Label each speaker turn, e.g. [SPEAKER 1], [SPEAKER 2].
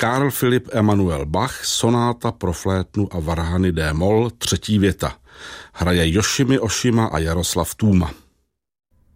[SPEAKER 1] Karl Philipp Emanuel Bach, sonáta pro flétnu a varhany d-moll, 3. věta. Hraje Yoshimi Oshima a Jaroslav Tůma.